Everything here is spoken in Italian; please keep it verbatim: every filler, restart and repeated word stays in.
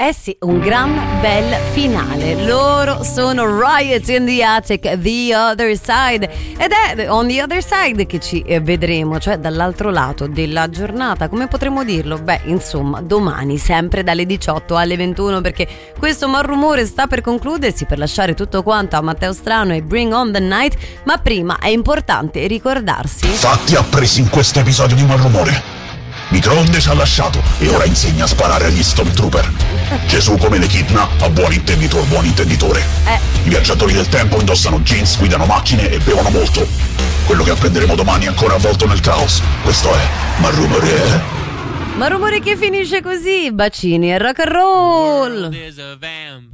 Eh sì, un gran bel finale. Loro sono Riot in the Attic, The Other Side. Ed è On the Other Side che ci vedremo, cioè dall'altro lato della giornata. Come potremmo dirlo? Beh, insomma, domani, sempre dalle diciotto alle ventuno, perché questo Malrumore sta per concludersi, per lasciare tutto quanto a Matteo Strano e Bring on the Night. Ma prima è importante ricordarsi... Fatti appresi in questo episodio di Malrumore. Microonde ci ha lasciato e ora insegna a sparare agli Stormtrooper. Gesù come le kidna, a buon intenditor, buon intenditore. Eh. I viaggiatori del tempo indossano jeans, guidano macchine e bevono molto. Quello che apprenderemo domani è ancora avvolto nel caos. Questo è Malrumore. Malrumore che finisce così, bacini e rock and roll.